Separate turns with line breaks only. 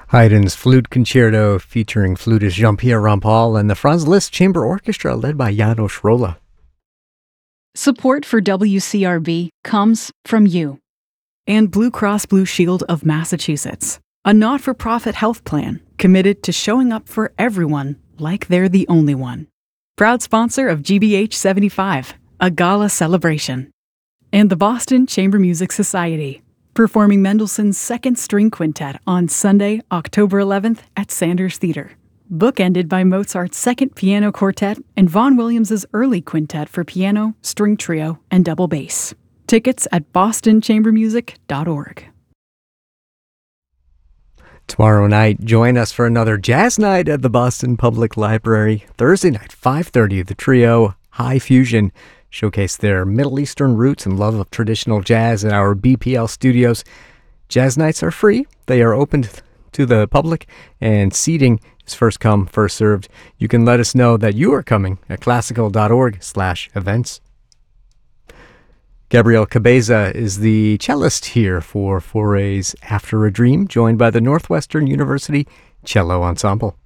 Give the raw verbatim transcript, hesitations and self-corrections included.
Haydn's Flute Concerto featuring flutist Jean-Pierre Rampal and the Franz Liszt Chamber Orchestra led by János Róla.
Support for W C R B comes from you.
And Blue Cross Blue Shield of Massachusetts, a not-for-profit health plan committed to showing up for everyone like they're the only one. Proud sponsor of G B H seventy-five, a gala celebration. And the Boston Chamber Music Society, performing Mendelssohn's Second String Quintet on Sunday, October eleventh at Sanders Theater, bookended by Mozart's Second Piano Quartet and Vaughan Williams's Early Quintet for piano, string trio, and double bass. Tickets at boston chamber music dot org.
Tomorrow night, join us for another jazz night at the Boston Public Library. Thursday night, five thirty, the trio High Fusion showcase their Middle Eastern roots and love of traditional jazz in our B P L studios. Jazz nights are free. They are open to the public, and seating is first come, first served. You can let us know that you are coming at classical dot org slash events. Gabriel Cabeza is the cellist here for Forays After a Dream, joined by the Northwestern University Cello Ensemble.